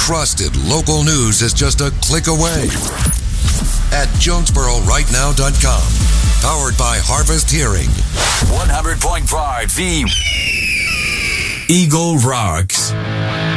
trusted local news is just a click away at JonesboroRightNow.com. Powered by Harvest Hearing. 100.5 The Eagle Rocks.